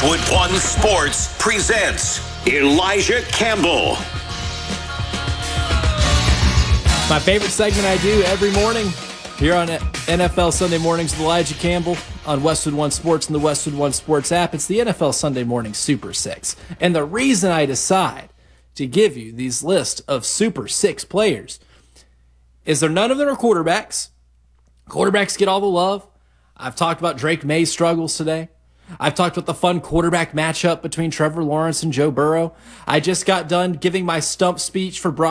Westwood One Sports presents Elijah Campbell. My favorite segment I do every morning here on NFL Sunday Mornings with Elijah Campbell on Westwood One Sports and the Westwood One Sports app. It's the NFL Sunday Morning Super Six. And the reason I decide to give you these lists of Super Six players is none of them are quarterbacks. Quarterbacks get all the love. I've talked about Drake May's struggles today. I've talked about the fun quarterback matchup between Trevor Lawrence and Joe Burrow. I just got done giving my stump speech for Brock